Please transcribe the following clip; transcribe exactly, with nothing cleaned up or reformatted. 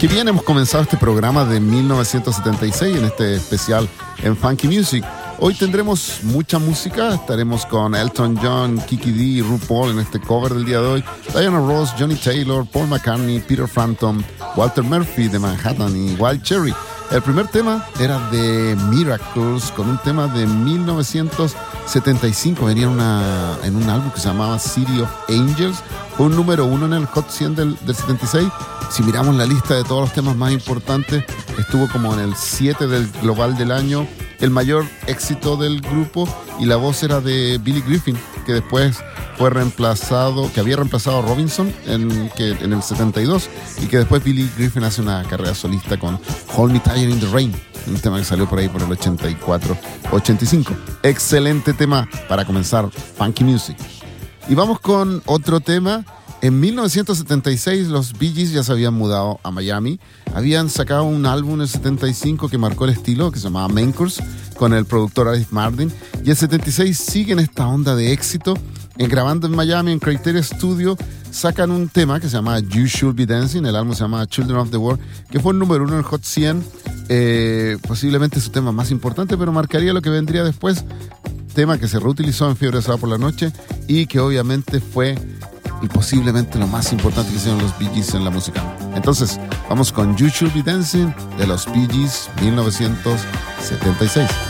Qué bien hemos comenzado este programa de mil novecientos setenta y seis en este especial en Funky Music. Hoy tendremos mucha música, estaremos con Elton John, Kiki Dee y RuPaul en este cover del día de hoy, Diana Ross, Johnny Taylor, Paul McCartney, Peter Frampton, Walter Murphy de Manhattan y Wild Cherry. El primer tema era de Miracles, con un tema de mil novecientos setenta y cinco, venía una, en un álbum que se llamaba City of Angels, fue un número uno en el Hot cien del, del setenta y seis. Si miramos la lista de todos los temas más importantes, estuvo como en el siete del global del año, el mayor éxito del grupo, y la voz era de Billy Griffin, que después fue reemplazado, que había reemplazado a Robinson en, que, en el setenta y dos, y que después Billy Griffin hace una carrera solista con Hold Me Tight in the Rain, un tema que salió por ahí por el ochenta y cuatro ochenta y cinco. Excelente tema para comenzar Funky Music. Y vamos con otro tema. En mil novecientos setenta y seis los Bee Gees ya se habían mudado a Miami, habían sacado un álbum en el setenta y cinco que marcó el estilo, que se llamaba Main Course, con el productor Alice Martin, y el setenta y seis siguen esta onda de éxito, en, grabando en Miami en Criteria Studio, sacan un tema que se llama You Should Be Dancing, el álbum se llama Children of the World, que fue el número uno en el Hot cien, eh, posiblemente su tema más importante, pero marcaría lo que vendría después, tema que se reutilizó en Fiebre de Sábado por la Noche y que obviamente fue y posiblemente lo más importante que hicieron los Bee Gees en la música. Entonces, vamos con You Should Be Dancing de los Bee Gees mil novecientos setenta y seis.